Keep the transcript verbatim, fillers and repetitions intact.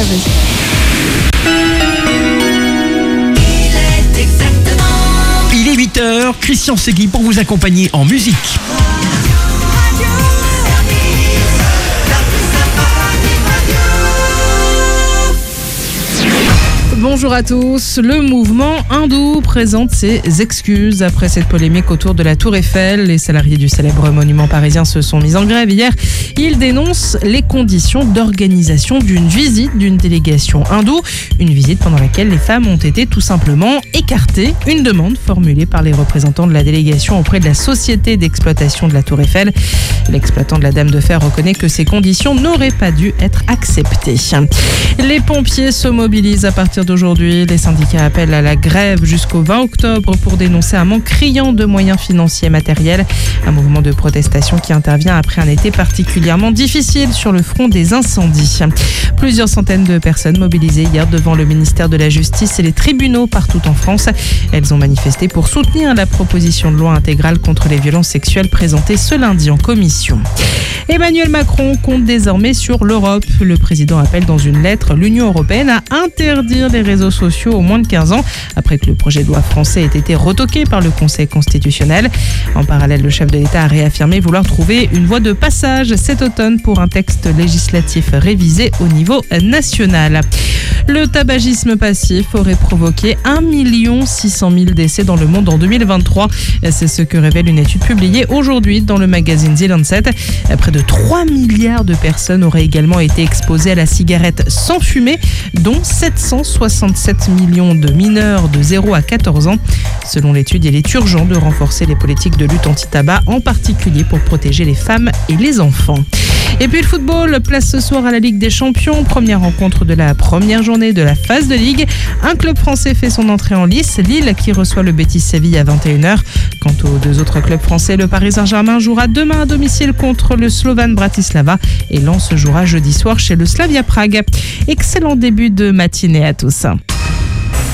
Ouais, vas-y. Il est huit heures, Christian Segui pour vous accompagner en musique. Bonjour à tous. Le mouvement hindou présente ses excuses après cette polémique autour de la Tour Eiffel. Les salariés du célèbre monument parisien se sont mis en grève hier. Ils dénoncent les conditions d'organisation d'une visite d'une délégation hindoue. Une visite pendant laquelle les femmes ont été tout simplement écartées. Une demande formulée par les représentants de la délégation auprès de la société d'exploitation de la Tour Eiffel. L'exploitant de la Dame de Fer reconnaît que ces conditions n'auraient pas dû être acceptées. Les pompiers se mobilisent à partir de Aujourd'hui, les syndicats appellent à la grève jusqu'au vingt octobre pour dénoncer un manque criant de moyens financiers et matériels. Un mouvement de protestation qui intervient après un été particulièrement difficile sur le front des incendies. Plusieurs centaines de personnes mobilisées hier devant le ministère de la Justice et les tribunaux partout en France. Elles ont manifesté pour soutenir la proposition de loi intégrale contre les violences sexuelles présentée ce lundi en commission. Emmanuel Macron compte désormais sur l'Europe. Le président appelle dans une lettre l'Union européenne à interdire les réseaux sociaux aux moins de quinze ans, après que le projet de loi français ait été retoqué par le Conseil constitutionnel. En parallèle, le chef de l'État a réaffirmé vouloir trouver une voie de passage cet automne pour un texte législatif révisé au niveau national. Le tabagisme passif aurait provoqué un million six cent mille décès dans le monde en deux mille vingt-trois. C'est ce que révèle une étude publiée aujourd'hui dans le magazine The Lancet. Près de trois milliards de personnes auraient également été exposées à la cigarette sans fumer, dont sept cent soixante-sept millions de mineurs de zéro à quatorze ans. Selon l'étude, il est urgent de renforcer les politiques de lutte anti-tabac, en particulier pour protéger les femmes et les enfants. Et puis le football, place ce soir à la Ligue des Champions, première rencontre de la première journée de la phase de Ligue. Un club français fait son entrée en lice, Lille qui reçoit le Betis Séville à vingt et une heures. Quant aux deux autres clubs français, le Paris Saint-Germain jouera demain à domicile contre le Slovan Bratislava et Lens jouera jeudi soir chez le Slavia Prague. Excellent début de matinée à tous.